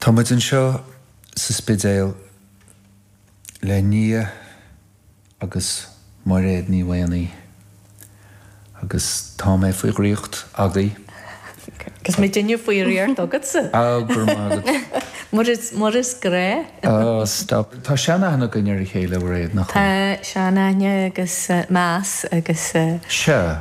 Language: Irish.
Táid an seo sa spidéal le ní agus mar réad ní bhaanaí agus tá mé faoi riocht agaí. Gus mé dinne faoi réart agad sa? Gur mágad. Mar is gré? Stop. Tá seanna hana gainear chéile réad nach. Tá seanna agus más agus... Se?